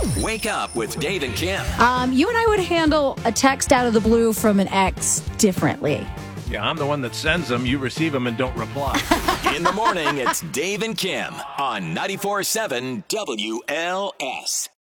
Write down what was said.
Wake up with Dave and Kim. You and I would handle a text out of the blue from an ex differently. Yeah, I'm the one that sends them. You receive them and don't reply. In the morning, it's Dave and Kim on 94.7 WLS.